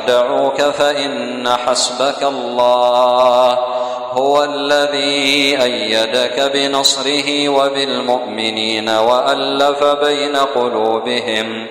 يخدعوك فإن حسبك الله هو الذي أيدك بنصره وبالمؤمنين وألف بين قلوبهم